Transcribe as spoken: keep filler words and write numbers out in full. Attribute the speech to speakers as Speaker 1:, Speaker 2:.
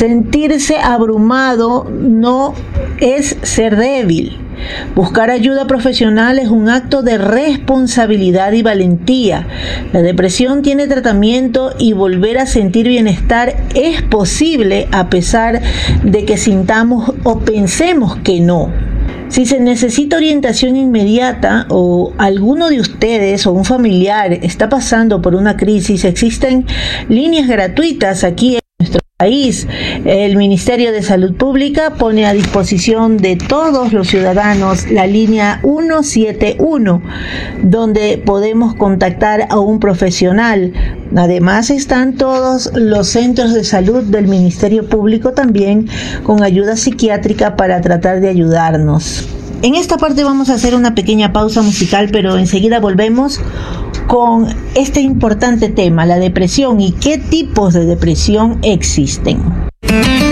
Speaker 1: Sentirse abrumado no es ser débil. Buscar ayuda profesional es un acto de responsabilidad y valentía. La depresión tiene tratamiento y volver a sentir bienestar es posible a pesar de que sintamos o pensemos que no. Si se necesita orientación inmediata o alguno de ustedes o un familiar está pasando por una crisis, existen líneas gratuitas aquí en nuestro país. El Ministerio de Salud Pública pone a disposición de todos los ciudadanos la línea ciento setenta y uno, donde podemos contactar a un profesional. Además están todos los centros de salud del Ministerio Público también con ayuda psiquiátrica para tratar de ayudarnos. En esta parte vamos a hacer una pequeña pausa musical, pero enseguida volvemos con este importante tema, la depresión y qué tipos de depresión existen.